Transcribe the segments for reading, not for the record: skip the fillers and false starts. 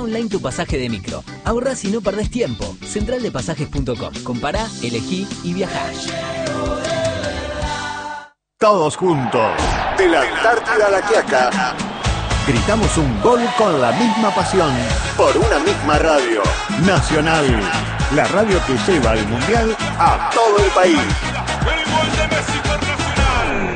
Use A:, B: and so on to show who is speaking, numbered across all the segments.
A: Online tu pasaje de micro. Ahorrás y no perdés tiempo. Centraldepasajes.com. Compará, elegí y viajá.
B: Todos juntos, de la Antártida a la Quiaca, gritamos un gol con la misma pasión, por una misma radio. Nacional, la radio que lleva el Mundial a todo el país.
C: El gol de Messi por Nacional.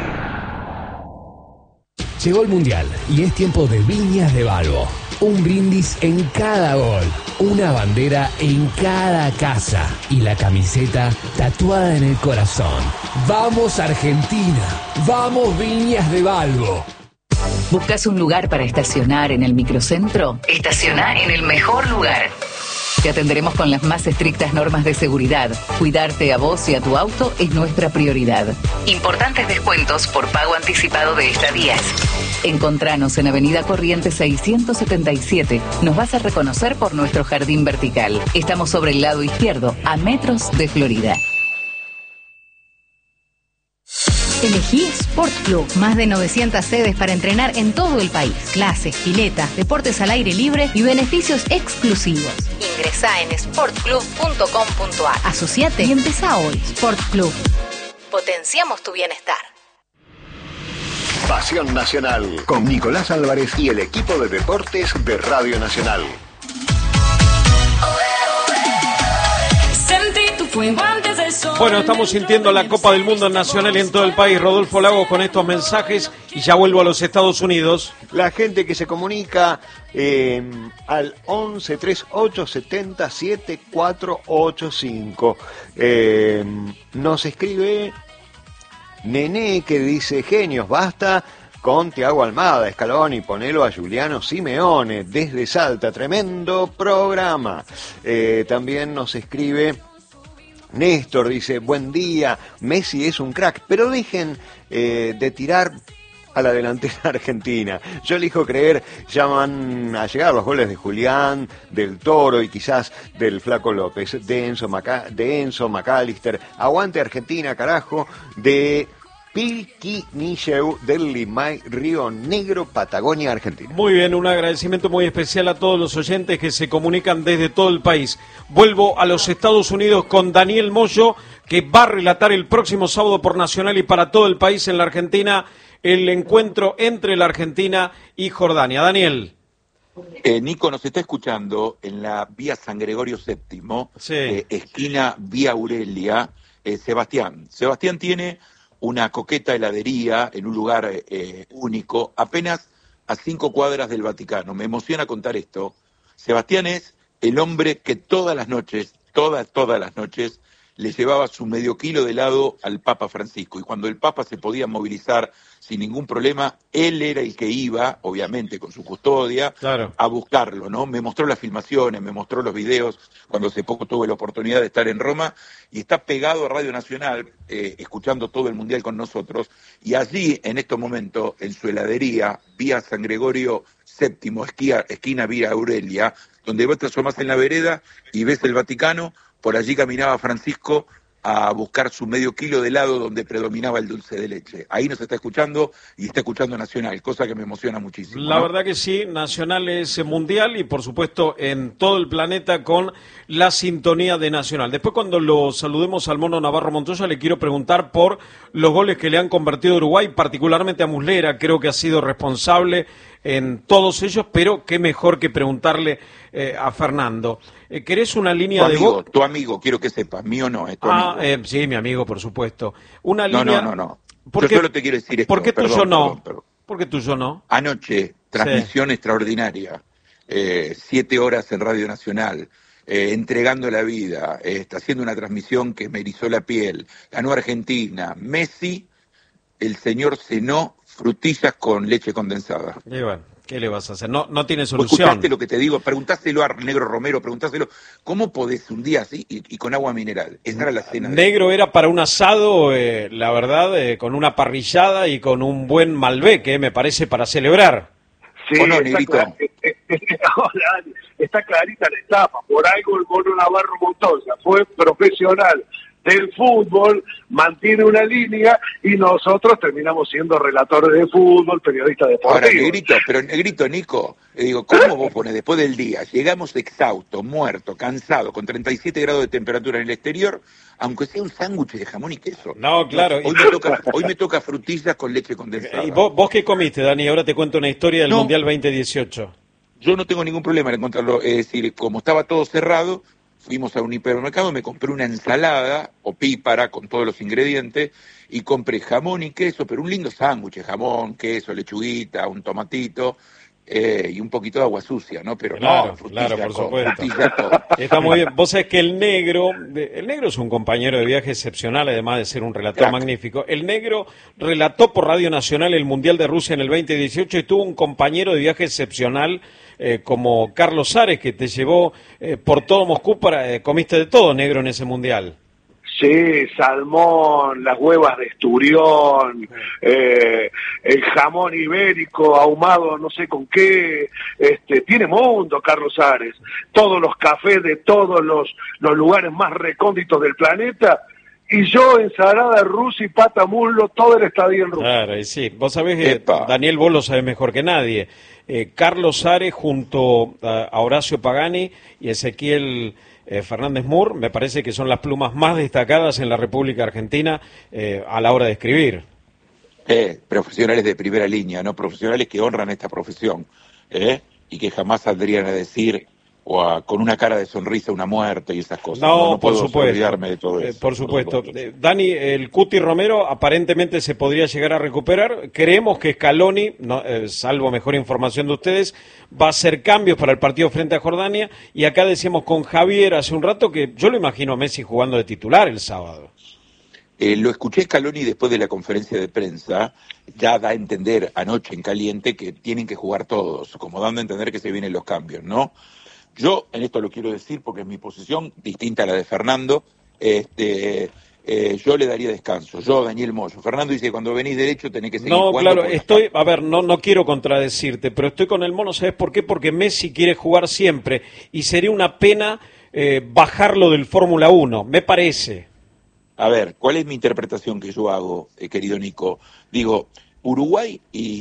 D: Llegó el Mundial y es tiempo de Viñas de Balbo. Un brindis en cada gol, una bandera en cada casa y la camiseta tatuada en el corazón. ¡Vamos Argentina! ¡Vamos Viñas de Balbo!
E: ¿Buscas un lugar para estacionar en el microcentro? Estaciona en el mejor lugar. Te atenderemos con las más estrictas normas de seguridad. Cuidarte a vos y a tu auto es nuestra prioridad. Importantes descuentos por pago anticipado de estadías. Encontranos en Avenida Corrientes 677. Nos vas a reconocer por nuestro jardín vertical. Estamos sobre el lado izquierdo, a metros de Florida.
F: Elegí Sport Club, más de 900 sedes para entrenar en todo el país. Clases, piletas, deportes al aire libre y beneficios exclusivos. Ingresá en sportclub.com.ar. Asociate y empezá hoy. Sport Club. Potenciamos tu bienestar.
B: Pasión Nacional, con Nicolás Álvarez y el equipo de deportes de Radio Nacional.
G: Bueno, estamos sintiendo la Copa del Mundo Nacional en todo el país. Rodolfo Lagos con estos mensajes y ya vuelvo a los Estados Unidos.
B: La gente que se comunica al 11 38 70 7485 nos escribe Nené que dice: genios, basta con Thiago Almada, Scaloni, ponelo a Giuliano Simeone desde Salta, tremendo programa. También nos escribe Néstor, dice: buen día, Messi es un crack, pero dejen de tirar a la delantera argentina. Yo elijo creer, ya van a llegar los goles de Julián, del Toro y quizás del Flaco López, de Enzo McAllister, aguante Argentina, carajo, de Pilquinilleu, del Limay, Río Negro, Patagonia, Argentina.
G: Muy bien, un agradecimiento muy especial a todos los oyentes que se comunican desde todo el país. Vuelvo a los Estados Unidos con Daniel Moyo, que va a relatar el próximo sábado por Nacional y para todo el país en la Argentina el encuentro entre la Argentina y Jordania. Daniel.
H: Nico nos está escuchando en la vía San Gregorio VII,
G: sí.
H: Esquina Vía Aurelia, Sebastián. Sebastián tiene una coqueta heladería en un lugar único, apenas a 5 cuadras del Vaticano. Me emociona contar esto. Sebastián es el hombre que todas las noches, todas las noches, le llevaba su medio kilo de helado al Papa Francisco. Y cuando el Papa se podía movilizar sin ningún problema, él era el que iba, obviamente con su custodia,
G: claro,
H: a buscarlo, ¿no? Me mostró las filmaciones, me mostró los videos, cuando hace poco tuve la oportunidad de estar en Roma, y está pegado a Radio Nacional, escuchando todo el Mundial con nosotros, y allí, en estos momentos, en su heladería, vía San Gregorio VII, esquina Vía Aurelia, donde vos te asomás en la vereda y ves el Vaticano. Por allí caminaba Francisco a buscar su medio kilo de helado donde predominaba el dulce de leche. Ahí nos está escuchando y está escuchando Nacional, cosa que me emociona muchísimo.
G: La verdad que sí, Nacional es mundial y por supuesto en todo el planeta con la sintonía de Nacional. Después cuando lo saludemos al Mono Navarro Montoya le quiero preguntar por los goles que le han convertido a Uruguay, particularmente a Muslera, creo que ha sido responsable en todos ellos, pero qué mejor que preguntarle a Fernando. ¿Querés una línea de voz?
H: Tu amigo, quiero que sepas, mío no, es tu amigo.
G: Sí, mi amigo, por supuesto. Una
H: No.
G: línea...
H: Yo solo te quiero decir esto.
G: ¿Por qué tuyo no? ¿Por qué tuyo no?
H: Anoche, transmisión extraordinaria, 7 horas en Radio Nacional, entregando la vida, está haciendo una transmisión que me erizó la piel, ganó Argentina, Messi, el señor cenó frutillas con leche condensada.
G: Y bueno, ¿qué le vas a hacer? No tiene solución.
H: ¿Escuchaste lo que te digo? Preguntáselo a Negro Romero, preguntáselo. ¿Cómo podés un día así y con agua mineral? Esa era la cena.
G: Negro era para un asado, la verdad, con una parrillada y con un buen Malbec, me parece, para celebrar.
I: Sí,
H: ¿O no, Negrito?
I: Está clarita la etapa. Por algo el Mono Navarro Montoya fue profesional del fútbol, mantiene una línea y nosotros terminamos siendo relatores de fútbol, periodistas deportivos.
H: Ahora, Negrito, Nico, digo, ¿cómo vos pones después del día? Llegamos exhaustos, muertos, cansados, con 37 grados de temperatura en el exterior, aunque sea un sándwich de jamón y queso.
G: No, claro.
H: Hoy me toca frutillas con leche condensada.
G: ¿Y vos qué comiste, Dani? Ahora te cuento una historia del Mundial 2018.
H: Yo no tengo ningún problema en encontrarlo. Es decir, como estaba todo cerrado, fuimos a un hipermercado, me compré una ensalada opípara con todos los ingredientes y compré jamón y queso, pero un lindo sándwich, jamón, queso, lechuguita, un tomatito y un poquito de agua sucia, ¿no? Pero
G: claro, por supuesto. Está muy bien. Vos sabés que el negro es un compañero de viaje excepcional, además de ser un relator magnífico. El negro relató por Radio Nacional el Mundial de Rusia en el 2018 y tuvo un compañero de viaje excepcional como Carlos Ares, que te llevó por todo Moscú comiste de todo, negro, en ese Mundial.
I: Sí, salmón, las huevas de esturión, el jamón ibérico ahumado no sé con qué, tiene mundo Carlos Ares, todos los cafés de todos los lugares más recónditos del planeta, y yo ensalada rusa y pata muslo, todo el estadio en Rusia.
G: Claro, y sí, vos sabés que Daniel, vos lo sabés mejor que nadie, Carlos Ares junto a Horacio Pagani y Ezequiel Fernández Mur, me parece que son las plumas más destacadas en la República Argentina a la hora de escribir.
H: Profesionales de primera línea, ¿no? Profesionales que honran esta profesión, y que jamás saldrían a decir con una cara de sonrisa una muerte y esas cosas. No
G: por
H: puedo
G: supuesto.
H: olvidarme de todo eso.
G: Por supuesto. Dani, el Cuti Romero aparentemente se podría llegar a recuperar. Creemos que Scaloni, salvo mejor información de ustedes, va a hacer cambios para el partido frente a Jordania. Y acá decíamos con Javier hace un rato que yo lo imagino a Messi jugando de titular el sábado.
H: Lo escuché Scaloni después de la conferencia de prensa, ya da a entender anoche en caliente que tienen que jugar todos, como dando a entender que se vienen los cambios, ¿no? Yo, en esto lo quiero decir porque es mi posición, distinta a la de Fernando, yo le daría descanso, yo, Daniel Moyo. Fernando dice que cuando venís derecho tenés que seguir jugando.
G: No, claro, no quiero contradecirte, pero estoy con el mono, ¿sabes por qué? Porque Messi quiere jugar siempre y sería una pena bajarlo del Fórmula 1, me parece.
H: A ver, ¿cuál es mi interpretación que yo hago, querido Nico? Digo, Uruguay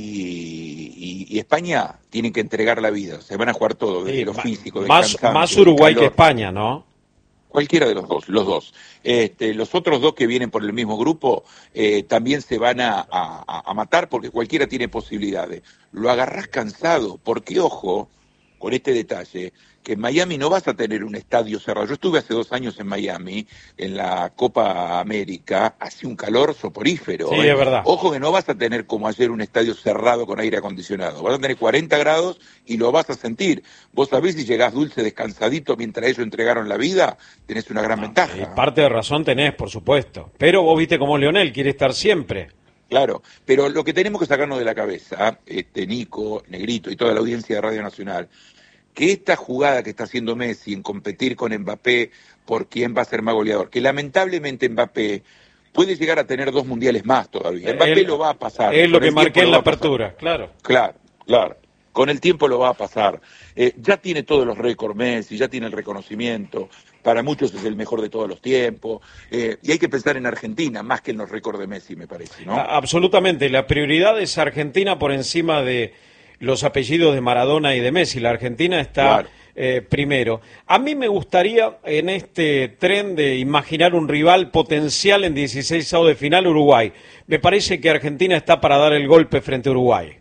H: y España tienen que entregar la vida, se van a jugar todo, desde lo físico, de
G: más Uruguay que España, ¿no?
H: Cualquiera de los dos. Los otros dos que vienen por el mismo grupo también se van a matar porque cualquiera tiene posibilidades. Lo agarrás cansado, porque ojo con este detalle, que en Miami no vas a tener un estadio cerrado. Yo estuve hace 2 años en Miami, en la Copa América, hace un calor soporífero.
G: Sí, es verdad.
H: Ojo que no vas a tener como ayer un estadio cerrado con aire acondicionado. Vas a tener 40 grados y lo vas a sentir. Vos sabés, si llegás dulce, descansadito, mientras ellos entregaron la vida, tenés una gran ventaja.
G: Y parte de razón tenés, por supuesto. Pero vos viste cómo Lionel quiere estar siempre.
H: Claro, pero lo que tenemos que sacarnos de la cabeza, Nico, Negrito y toda la audiencia de Radio Nacional, que esta jugada que está haciendo Messi en competir con Mbappé por quién va a ser más goleador, que lamentablemente Mbappé puede llegar a tener 2 mundiales más todavía. Mbappé lo va a pasar.
G: Es lo que marqué en la apertura, claro.
H: Claro. Con el tiempo lo va a pasar. Ya tiene todos los récords Messi, ya tiene el reconocimiento. Para muchos es el mejor de todos los tiempos. Y hay que pensar en Argentina más que en los récords de Messi, me parece, ¿no?
G: Absolutamente. La prioridad es Argentina por encima de los apellidos de Maradona y de Messi. La Argentina está primero. A mí me gustaría, en este tren de imaginar un rival potencial en 16avos de final, Uruguay. Me parece que Argentina está para dar el golpe frente a Uruguay.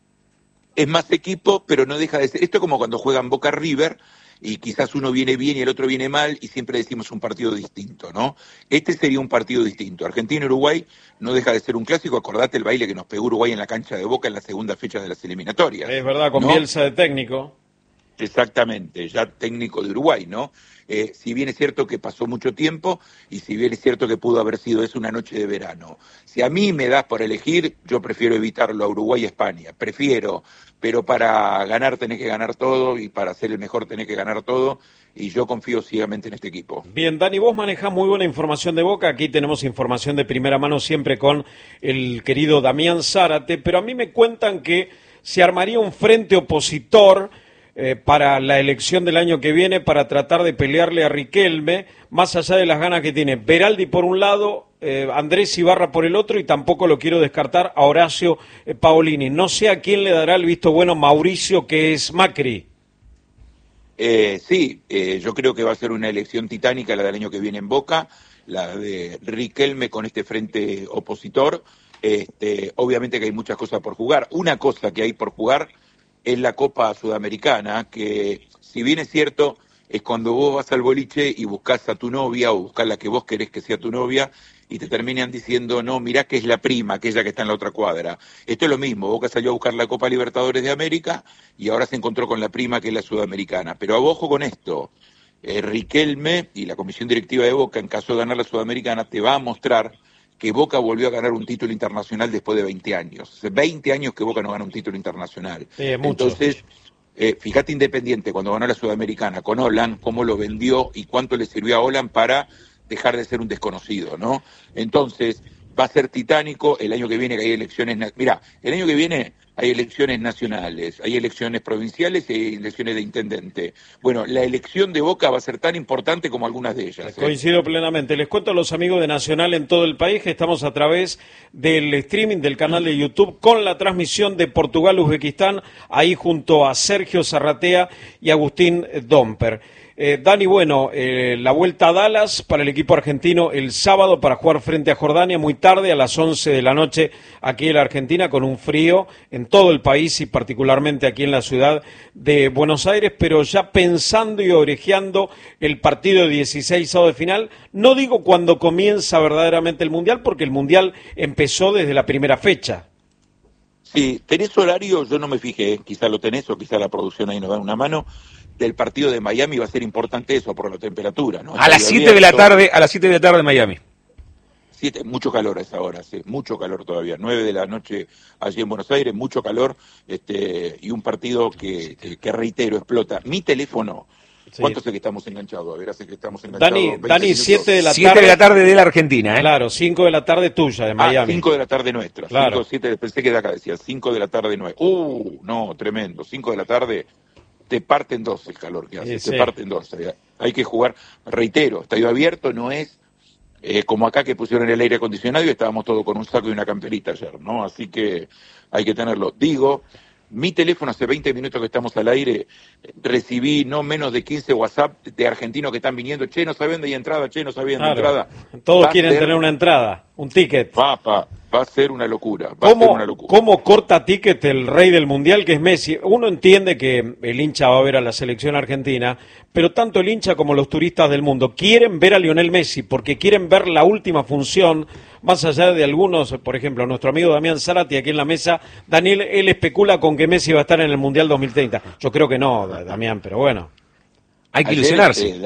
H: Es más equipo, pero no deja de ser. Esto es como cuando juegan Boca River y quizás uno viene bien y el otro viene mal y siempre decimos un partido distinto, ¿no? Este sería un partido distinto. Argentina-Uruguay no deja de ser un clásico. Acordate el baile que nos pegó Uruguay en la cancha de Boca en la segunda fecha de las eliminatorias.
G: Es verdad, con Bielsa de técnico.
H: Exactamente, ya técnico de Uruguay, ¿no? Si bien es cierto que pasó mucho tiempo y si bien es cierto que pudo haber sido eso una noche de verano. Si a mí me das por elegir, yo prefiero evitarlo a Uruguay y España. Prefiero, pero para ganar tenés que ganar todo y para ser el mejor tenés que ganar todo y yo confío ciegamente en este equipo.
G: Bien, Dani, vos manejás muy buena información de Boca. Aquí tenemos información de primera mano siempre con el querido Damián Zárate, pero a mí me cuentan que se armaría un frente opositor para la elección del año que viene para tratar de pelearle a Riquelme, más allá de las ganas que tiene Beraldi por un lado, Andrés Ibarra por el otro, y tampoco lo quiero descartar a Horacio Paolini. No sé a quién le dará el visto bueno Mauricio, que es Macri.
H: Sí, yo creo que va a ser una elección titánica la del año que viene en Boca, la de Riquelme con este frente opositor. Obviamente que hay muchas cosas por jugar. Una cosa que hay por jugar es la Copa Sudamericana, que si bien es cierto, es cuando vos vas al boliche y buscás a tu novia o buscás la que vos querés que sea tu novia y te terminan diciendo, no, mirá que es la prima, aquella que está en la otra cuadra. Esto es lo mismo, Boca salió a buscar la Copa Libertadores de América y ahora se encontró con la prima que es la Sudamericana. Pero ojo con esto, Riquelme y la comisión directiva de Boca, en caso de ganar la Sudamericana, te va a mostrar que Boca volvió a ganar un título internacional después de 20 años. Hace 20 años que Boca no gana un título internacional. Entonces, fíjate Independiente, cuando ganó la Sudamericana con Olan, cómo lo vendió y cuánto le sirvió a Olan para dejar de ser un desconocido, ¿no? Entonces, va a ser titánico el año que viene, que hay elecciones... Mirá, el año que viene hay elecciones nacionales, hay elecciones provinciales y hay elecciones de intendente. Bueno, la elección de Boca va a ser tan importante como algunas de ellas.
G: Coincido plenamente. Les cuento a los amigos de Nacional en todo el país que estamos a través del streaming del canal de YouTube con la transmisión de Portugal-Uzbekistán, ahí junto a Sergio Zarratea y Agustín Domper. Dani, bueno, la vuelta a Dallas para el equipo argentino el sábado para jugar frente a Jordania muy tarde, a las 11 de la noche aquí en la Argentina, con un frío en todo el país y particularmente aquí en la ciudad de Buenos Aires, pero ya pensando y orejeando el partido de 16 de final. No digo cuando comienza verdaderamente el Mundial, porque el Mundial empezó desde la primera fecha.
H: Sí, ¿tenés horario? Yo no me fijé, quizá lo tenés o quizá la producción ahí nos da una mano. Del partido de Miami va a ser importante eso por la temperatura, ¿no?
J: A las 7 de la tarde, en Miami.
H: 7, mucho calor a esa hora, sí, mucho calor todavía. 9 de la noche allí en Buenos Aires, mucho calor, y un partido que reitero, explota. Mi teléfono, ¿cuánto sé que estamos enganchados? A ver, hace que estamos enganchados.
G: Dani, 7 de la tarde.
J: 7 de la tarde de la Argentina, ¿eh?
G: Claro, 5 de la tarde tuya, de Miami.
H: 5 de la tarde nuestra.
G: Claro.
H: 5, 7, pensé que de acá decía, 5 de la tarde nuestra. No, tremendo. 5 de la tarde, te parten dos el calor que hace, te parten dos. Hay que jugar, reitero, estadio abierto no es como acá que pusieron el aire acondicionado y estábamos todos con un saco y una camperita ayer, ¿no? Así que hay que tenerlo. Digo, mi teléfono hace 20 minutos que estamos al aire, recibí no menos de 15 WhatsApp de argentinos que están viniendo, che, no sabían de entrada, che, no sabían de entrada.
G: Todos quieren tener una entrada, un ticket.
H: Va a ser una locura.
G: ¿Cómo corta ticket el rey del Mundial, que es Messi? Uno entiende que el hincha va a ver a la selección argentina, pero tanto el hincha como los turistas del mundo quieren ver a Lionel Messi porque quieren ver la última función, más allá de algunos, por ejemplo, nuestro amigo Damián Zárate aquí en la mesa, Daniel, él especula con que Messi va a estar en el Mundial 2030. Yo creo que no, Damián, pero bueno.
J: Hay que ilusionarse.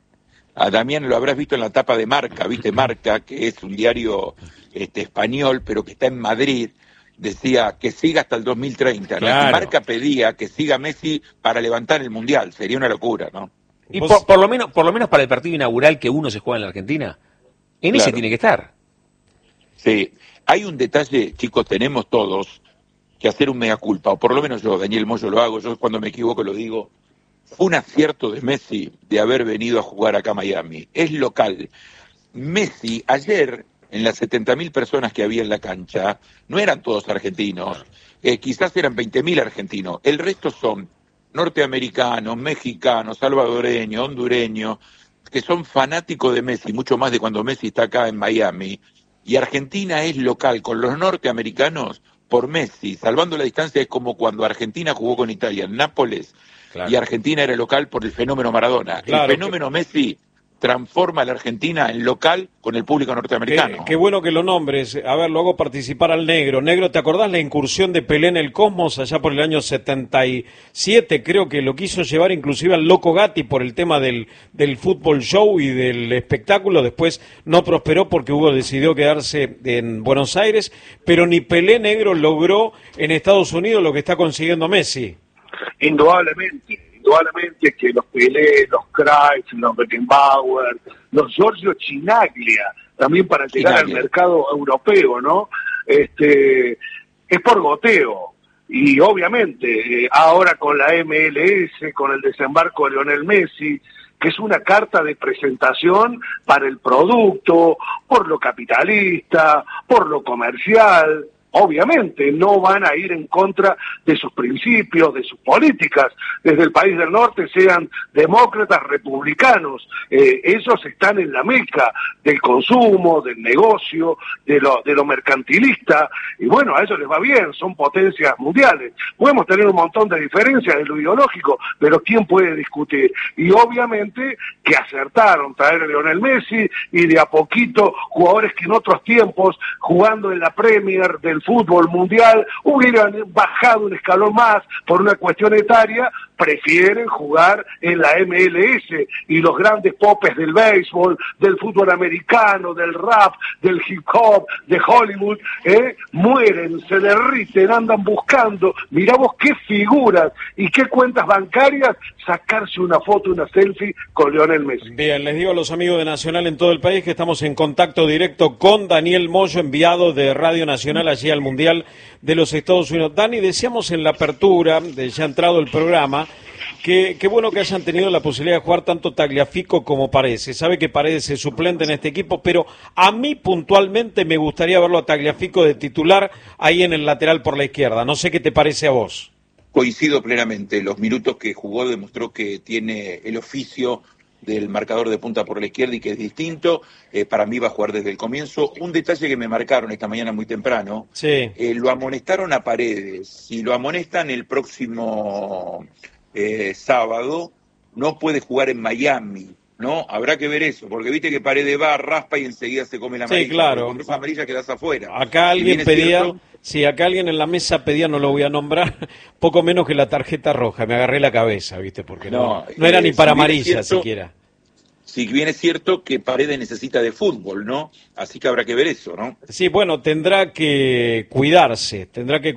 H: A Damián lo habrás visto en la tapa de Marca, ¿viste? Marca, que es un diario español, pero que está en Madrid, decía que siga hasta el 2030, ¿no?
J: Claro.
H: Y Marca pedía que siga Messi para levantar el Mundial, sería una locura, ¿no?
J: Y por lo menos para el partido inaugural que uno se juega en la Argentina, en ese tiene que estar.
H: Sí, hay un detalle, chicos, tenemos todos que hacer un mea culpa, o por lo menos yo, Daniel Moyo, lo hago, yo cuando me equivoco lo digo. Fue un acierto de Messi de haber venido a jugar acá a Miami. Es local. Messi, ayer, en las 70.000 personas que había en la cancha, no eran todos argentinos. Quizás eran 20.000 argentinos. El resto son norteamericanos, mexicanos, salvadoreños, hondureños, que son fanáticos de Messi, mucho más de cuando Messi está acá en Miami. Y Argentina es local con los norteamericanos por Messi. Salvando la distancia, es como cuando Argentina jugó con Italia en Nápoles. Claro. Y Argentina era local por el fenómeno Maradona. Claro, el fenómeno Messi transforma a la Argentina en local con el público norteamericano.
G: Qué bueno que lo nombres. A ver, lo hago participar al Negro. Negro, ¿te acordás la incursión de Pelé en el Cosmos allá por el año 77? Creo que lo quiso llevar inclusive al Loco Gatti por el tema del fútbol show y del espectáculo. Después no prosperó porque Hugo decidió quedarse en Buenos Aires, pero ni Pelé, Negro, logró en Estados Unidos lo que está consiguiendo Messi.
I: Indudablemente que los Pelé, los Cruyff, los Beckenbauer, los Giorgio Chinaglia, también para llegar al mercado europeo, ¿no? Es por goteo. Y obviamente, ahora con la MLS, con el desembarco de Lionel Messi, que es una carta de presentación para el producto, por lo capitalista, por lo comercial. Obviamente no van a ir en contra de sus principios, de sus políticas, desde el país del norte, sean demócratas, republicanos, ellos están en la meca del consumo, del negocio, de lo mercantilista, y bueno, a ellos les va bien, son potencias mundiales. Podemos tener un montón de diferencias de lo ideológico, pero ¿quién puede discutir? Y obviamente que acertaron traer a Lionel Messi, y de a poquito jugadores que en otros tiempos, jugando en la Premier del fútbol mundial, hubieran bajado un escalón más por una cuestión etaria, prefieren jugar en la MLS, y los grandes popes del béisbol, del fútbol americano, del rap, del hip hop, de Hollywood, mueren, se derriten, andan buscando, mirá vos qué figuras y qué cuentas bancarias, sacarse una foto, una selfie con Lionel Messi.
G: Bien, les digo a los amigos de Nacional en todo el país que estamos en contacto directo con Daniel Moyo, enviado de Radio Nacional allí al Mundial de los Estados Unidos. Dani, decíamos en la apertura, de ya entrado el programa, que bueno que hayan tenido la posibilidad de jugar tanto Tagliafico como Paredes. Se sabe que Paredes es suplente en este equipo, pero a mí puntualmente me gustaría verlo a Tagliafico de titular ahí en el lateral por la izquierda. No sé qué te parece a vos.
H: Coincido plenamente. Los minutos que jugó demostró que tiene el oficio del marcador de punta por la izquierda y que es distinto. Para mí va a jugar desde el comienzo. Un detalle que me marcaron esta mañana muy temprano,
G: sí.
H: Lo amonestaron a Paredes. Si lo amonestan el próximo sábado, no puede jugar en Miami, ¿no? Habrá que ver eso, porque viste que Paredes va, raspa y enseguida se come la amarilla.
G: Sí, claro.
H: Cuando es amarilla quedas afuera.
G: Acá alguien pedía,
H: cierto,
G: sí, acá alguien en la mesa pedía, no lo voy a nombrar, poco menos que la tarjeta roja. Me agarré la cabeza, viste, porque no era ni para amarilla siquiera.
H: Si bien es cierto que Paredes necesita de fútbol, ¿no? Así que habrá que ver eso, ¿no?
G: Sí, bueno, tendrá que cuidarse.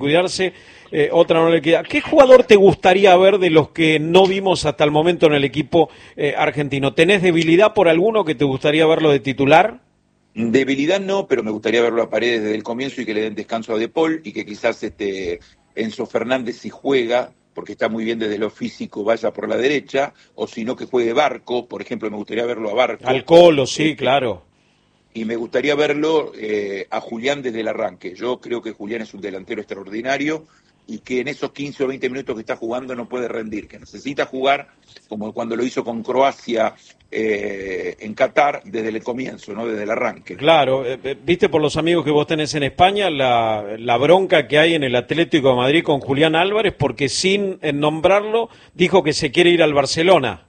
G: Otra no le queda. ¿Qué jugador te gustaría ver de los que no vimos hasta el momento en el equipo argentino? ¿Tenés debilidad por alguno que te gustaría verlo de titular?
H: Debilidad no, pero me gustaría verlo a Paredes desde el comienzo y que le den descanso a De Paul y que quizás Enzo Fernández, si juega, porque está muy bien desde lo físico, vaya por la derecha, o si no que juegue Barco, por ejemplo, me gustaría verlo a Barco.
G: Al Colo, sí, claro.
H: Y me gustaría verlo a Julián desde el arranque. Yo creo que Julián es un delantero extraordinario y que en esos 15 o 20 minutos que está jugando no puede rendir, que necesita jugar como cuando lo hizo con Croacia en Qatar desde el comienzo, no desde el arranque.
G: Claro, viste por los amigos que vos tenés en España la bronca que hay en el Atlético de Madrid con Julián Álvarez, porque sin nombrarlo dijo que se quiere ir al Barcelona.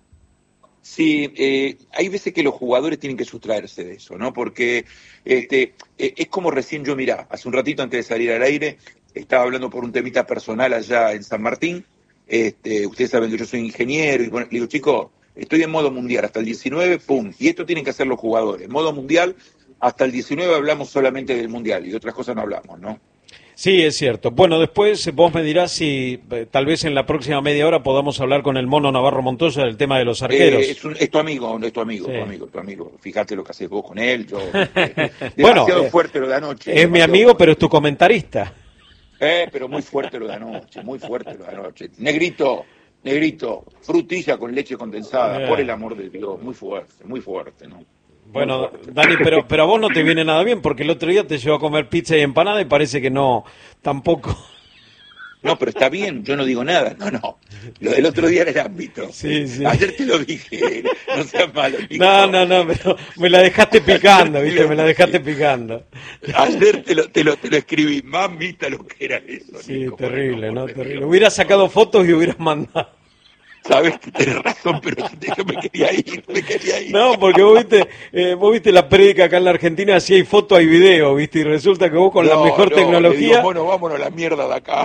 H: Sí, hay veces que los jugadores tienen que sustraerse de eso, ¿no? Porque es como recién yo, mirá, hace un ratito antes de salir al aire, estaba hablando por un temita personal allá en San Martín. Ustedes saben que yo soy ingeniero y bueno, le digo, chicos, estoy en modo mundial hasta el 19, pum, y esto tienen que hacer los jugadores. Modo mundial, hasta el 19 hablamos solamente del mundial y de otras cosas no hablamos, ¿no?
G: Sí, es cierto. Bueno, después vos me dirás si tal vez en la próxima media hora podamos hablar con el Mono Navarro Montoya del tema de los arqueros.
H: Es tu amigo, tu amigo. Fíjate lo que haces vos con él.
G: Bueno,
H: demasiado fuerte lo de anoche.
G: Es mi amigo, pero es tu comentarista.
H: Pero muy fuerte lo de anoche, Negrito, frutilla con leche condensada, por el amor de Dios, muy fuerte, ¿no?
G: Bueno, Dani, pero a vos no te viene nada bien, porque el otro día te llevó a comer pizza y empanada y parece que no, tampoco.
H: No, pero está bien, yo no digo nada, no. Lo del otro día era el ámbito.
G: Sí.
H: Ayer te lo dije, no seas malo.
G: No, pero me la dejaste picando, ¿viste? Me la dejaste picando.
H: Ayer te lo escribí, mamita lo que era eso.
G: Sí,
H: Nico,
G: terrible, ¿no? Terrible. Hubieras sacado fotos y hubieras mandado.
H: Sabes que tenés razón, pero yo me quería ir.
G: No, porque vos viste la prédica acá en la Argentina, si hay foto hay video, ¿viste? Y resulta que vos con la mejor tecnología...
H: Le digo, bueno, vámonos a la mierda de acá.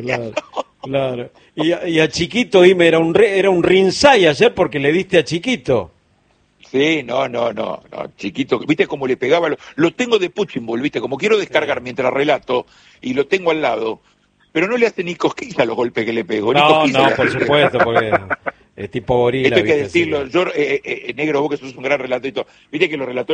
G: Claro. Y a Chiquito, dime, era un rinsay ayer porque le diste a Chiquito.
H: Sí, no, Chiquito, viste cómo le pegaba, lo tengo de Puchimbol, viste, como quiero descargar mientras relato, y lo tengo al lado. Pero no le hace ni cosquilla los golpes que le pego.
G: No, por supuesto, porque es tipo gorila.
H: Esto hay que decirlo. Yo, negro, vos que sos un gran relator, viste que los relatores